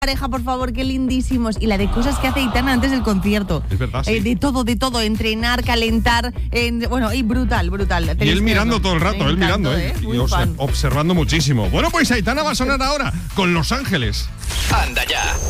pareja, por favor, qué lindísimos. Y la de cosas que hace Aitana antes del concierto. Es verdad, sí. De todo. Entrenar, calentar. Y brutal. Y él mirando todo el rato, Me encantó, y fan. observando muchísimo. Bueno, pues Aitana va a sonar ahora con Los Ángeles. Anda ya.